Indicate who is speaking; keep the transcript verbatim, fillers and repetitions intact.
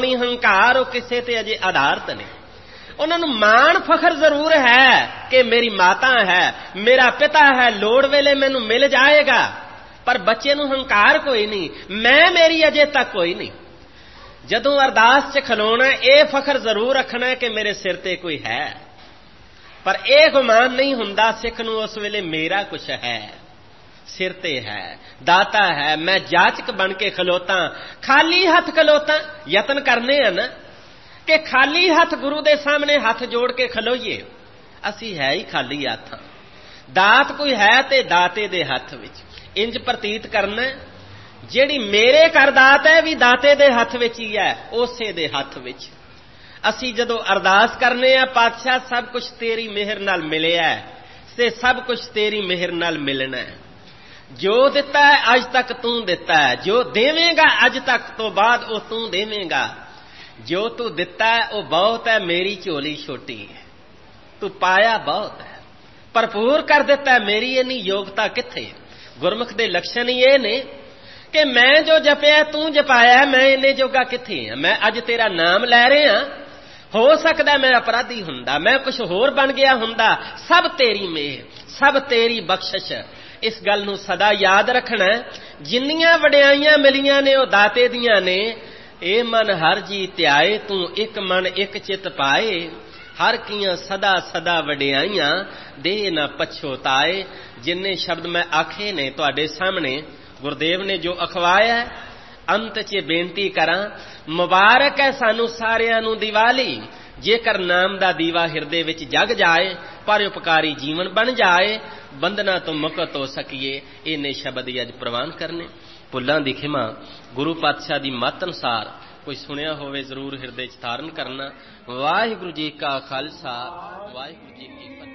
Speaker 1: खलोनी हंकार वो किसे ते अजे आधारित ने। उन्होंने मान फखर जरूर है कि मेरी माता है, मेरा पिता है, लोड़ वेले मैनू मिल जाएगा, पर बच्चे नू हंकार कोई नहीं, मैं मेरी अजे तक कोई नहीं। जदों अरदास च खलोना ये फखर जरूर रखना है कि मेरे सिर ते कोई है, पर यह गुमान नहीं हुंदा सिख नू उस वेले मेरा कुछ है, सिर ते है, दाता है। मैं जाचक बन के खलोता, खाली हथ खलोता। यतन करने हैं ना कि खाली हथ गुरु दे सामने हाथ जोड़ के खलोईए। असी है ही खाली हथ, दात कोई है ते दाते दे हथ विच। इंज प्रतीत करना जेड़ी मेरे कर दात है भी दाते दे हथ विच ही है, उसे दे हथ विच। असी जदों अरदास करने आ, पातशाह सब कुछ तेरी मेहर नाल मिलिया है ते सब कुछ तेरी मेहर नाल मिलना है। जो दिता है अज तक तू दिता है, जो देवेगा अज तक तो बाद वो तू देवेगा। जो तू दिता है वो बहुत है, मेरी झोली छोटी है। तू पाया बहुत है, भरपूर कर दिता है, मेरी इन्नी योग्यता किथे। गुरमुख दे लक्षण ही ये ने कि मैं जो जपिया तू जपाया, मैं इन्ने जोगा किथे हां। मैं अज तेरा नाम लै रहा, हो सकदा मैं अपराधी हुंदा, मैं कुछ होर बन गया हुंदा। सब तेरी मेहर, सब तेरी बख्शिश। इस गल नूं सदा याद रखना, जिन्नियां वडियाइयां मिलियां ने वो दाते दियां ने। ए मन हर जी ध्याए, तू एक मन एक चित पाए। हर कियां सदा सदा वडियाइयां, दे ना पछोताए। जिन्ने शब्द मैं आखे ने तुहाडे सामने गुरुदेव ने जो अखवाया, अंत च बेनती करां, मुबारक है सानू सारियां नूं दिवाली। जेकर नाम दा दीवा हिरदे विच जग जाए, परोपकारी जीवन बन जाए, बंधना तो मुक्त हो सकीए। इन्ने शब्द ही अज प्रवान करने। भुल्लां दी खिमा गुरु पातशाह दी मत अनुसार कोई सुनिया होवे जरूर हिरदे च धारण करना। वाहिगुरू जी का खालसा, वाहिगुरू जी की फतेह।